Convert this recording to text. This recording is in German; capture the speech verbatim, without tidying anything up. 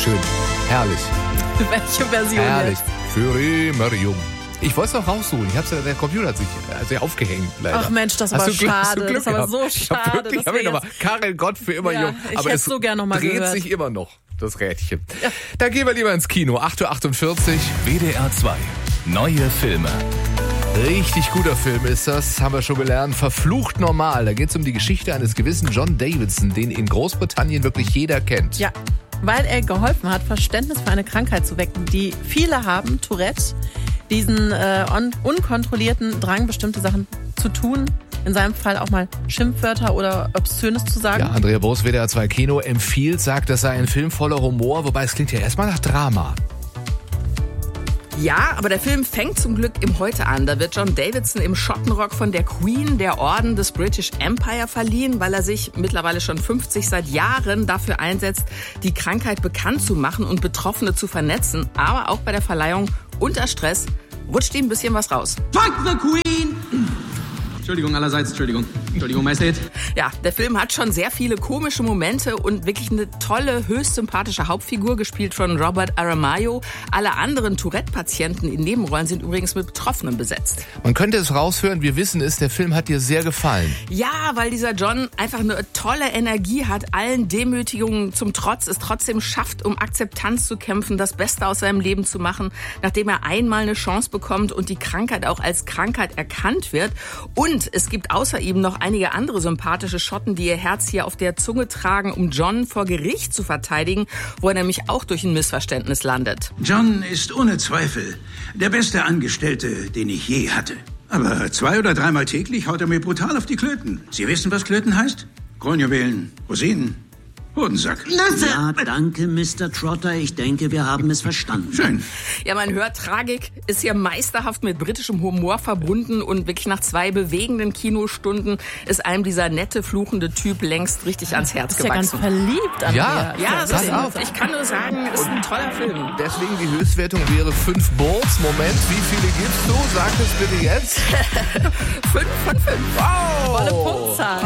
schön. Herrlich. Welche Version Herrlich. jetzt? Für immer jung. Ich wollte es noch raussuchen. Ich hab's ja, der Computer hat sich also aufgehängt, leider. Ach Mensch, das Hast war du Glück, hast du schade. Glück Das war gehabt? so Ich hab schade. wirklich, dass hab wir ich noch mal, jetzt- Karel Gott für immer Ja, jung. ich Aber hätte es so gern noch mal dreht gehört. sich immer noch, das Rädchen. Ja. Da gehen wir lieber ins Kino. acht Uhr achtundvierzig. W D R zwei. Neue Filme. Richtig guter Film ist das, haben wir schon gelernt. Verflucht normal. Da geht es um die Geschichte eines gewissen John Davidson, den in Großbritannien wirklich jeder kennt. Ja, weil er geholfen hat, Verständnis für eine Krankheit zu wecken, die viele haben, Tourette, diesen äh, un- unkontrollierten Drang, bestimmte Sachen zu tun. In seinem Fall auch mal Schimpfwörter oder Obszönes zu sagen. Ja, Andrea Boos, W D R zwei Kino, empfiehlt, sagt, das sei ein Film voller Humor, wobei es klingt ja erstmal nach Drama. Ja, aber der Film fängt zum Glück im Heute an. Da wird John Davidson im Schottenrock von der Queen der Orden des British Empire verliehen, weil er sich mittlerweile schon fünfzig seit Jahren dafür einsetzt, die Krankheit bekannt zu machen und Betroffene zu vernetzen. Aber auch bei der Verleihung unter Stress rutscht ihm ein bisschen was raus. Fuck the Queen! Entschuldigung allerseits, Entschuldigung. Entschuldigung, Majestät. Ja, der Film hat schon sehr viele komische Momente und wirklich eine tolle, höchst sympathische Hauptfigur, gespielt von Robert Aramayo. Alle anderen Tourette-Patienten in Nebenrollen sind übrigens mit Betroffenen besetzt. Man könnte es raushören, wir wissen es, der Film hat dir sehr gefallen. Ja, weil dieser John einfach eine tolle Energie hat, allen Demütigungen zum Trotz, es trotzdem schafft, um Akzeptanz zu kämpfen, das Beste aus seinem Leben zu machen, nachdem er einmal eine Chance bekommt und die Krankheit auch als Krankheit erkannt wird. Und es gibt außer ihm noch einige andere sympathische Schotten, die ihr Herz hier auf der Zunge tragen, um John vor Gericht zu verteidigen, wo er nämlich auch durch ein Missverständnis landet. John ist ohne Zweifel der beste Angestellte, den ich je hatte. Aber zwei- oder dreimal täglich haut er mir brutal auf die Klöten. Sie wissen, was Klöten heißt? Kronjuwelen, Rosinen, Hodensack. Ja, danke, Mister Trotter. Ich denke, wir haben es verstanden. Schön. Ja, man hört, Tragik ist hier meisterhaft mit britischem Humor verbunden und wirklich nach zwei bewegenden Kinostunden ist einem dieser nette, fluchende Typ längst richtig ans Herz Ist ja ganz gewachsen. verliebt an Ja, dir. Ja, Pass das auf. ist, ich kann nur sagen, ist ein toller Film. Deswegen die Höchstwertung wäre fünf Boards. Moment, wie viele gibst du? Sag es bitte jetzt. Fünf von fünf. Wow! Volle Punktzahl.